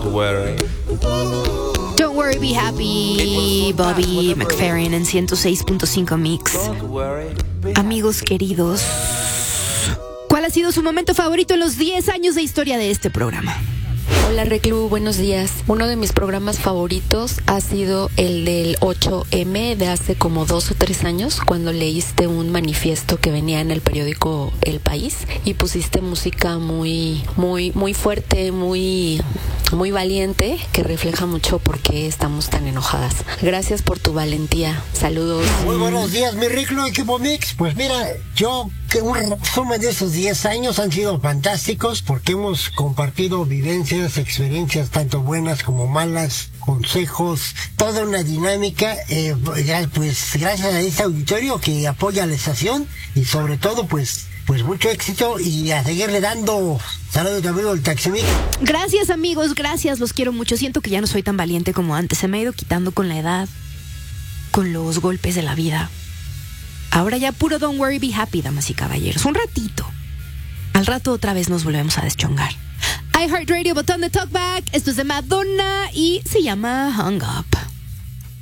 Don't worry, be happy. Bobby McFerrin en 106.5 Mix. Amigos queridos, ¿cuál ha sido su momento favorito en los 10 años de historia de este programa? Hola Reclu, buenos días. Uno de mis programas favoritos ha sido el del 8M de hace como 2 o 3 años, cuando leíste un manifiesto que venía en el periódico El País y pusiste música muy fuerte, muy valiente, que refleja mucho por qué estamos tan enojadas. Gracias por tu valentía. Saludos. Muy buenos días, mi Reclu, equipo Mix. Pues mira, que un resumen de esos 10 años han sido fantásticos porque hemos compartido vivencias, experiencias tanto buenas como malas, consejos, toda una dinámica, pues gracias a este auditorio que apoya la estación y sobre todo pues mucho éxito y a seguirle dando. Saludos, amigo del Taximix. Gracias, amigos, gracias, los quiero mucho. Siento que ya no soy tan valiente como antes. Se me ha ido quitando con la edad, con los golpes de la vida. Ahora ya puro don't worry, be happy, damas y caballeros. Un ratito. Al rato otra vez nos volvemos a deschongar. iHeartRadio, botón de talkback. Esto es de Madonna y se llama Hung Up.